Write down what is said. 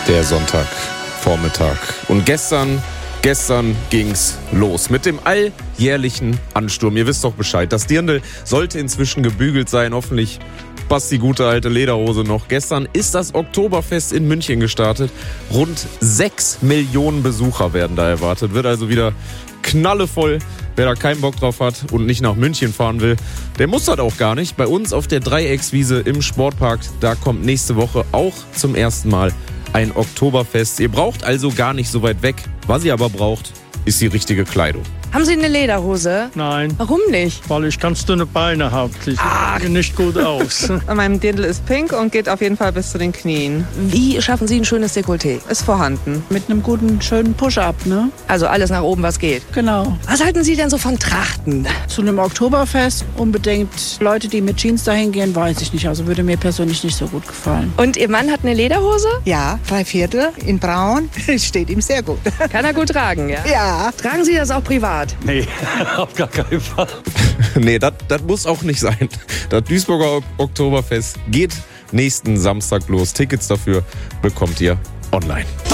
Der Sonntagvormittag. Und gestern ging's los mit dem alljährlichen Ansturm. Ihr wisst doch Bescheid. Das Dirndl sollte inzwischen gebügelt sein. Hoffentlich passt die gute alte Lederhose noch. Gestern ist das Oktoberfest in München gestartet. Rund 6 Millionen Besucher werden da erwartet. Wird also wieder knallevoll. Wer da keinen Bock drauf hat und nicht nach München fahren will, der muss das auch gar nicht. Bei uns auf der Dreieckswiese im Sportpark, da kommt nächste Woche auch zum ersten Mal ein Oktoberfest. Ihr braucht also gar nicht so weit weg. Was ihr aber braucht, ist die richtige Kleidung. Haben Sie eine Lederhose? Nein, Warum nicht? weil ich ganz dünne Beine habe. Die sehen nicht gut aus. Mein Dirndl ist pink und geht auf jeden Fall bis zu den Knien. Wie schaffen Sie ein schönes Dekolleté? Ist vorhanden. Mit einem guten, schönen Push-Up, ne? Also alles nach oben, was geht. Genau. Was halten Sie denn so von Trachten? Zu einem Oktoberfest unbedingt Leute, die mit Jeans dahin gehen, weiß ich nicht. Also würde mir persönlich nicht so gut gefallen. Und Ihr Mann hat eine Lederhose? Ja, 3/4 in braun. Steht ihm sehr gut. Kann er gut tragen, ja? Ja. Tragen Sie das auch privat? Nee, auf gar keinen Fall. Nee, das muss auch nicht sein. Das Duisburger Oktoberfest geht nächsten Samstag los. Tickets dafür bekommt ihr online.